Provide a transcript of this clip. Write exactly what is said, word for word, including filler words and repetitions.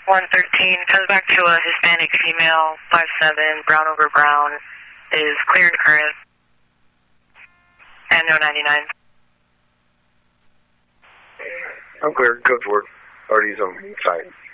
one thirteen, comes back to a Hispanic female, five seven, brown over brown, is clear and current, and no ninety-nine. I'm clear, code four, already on site.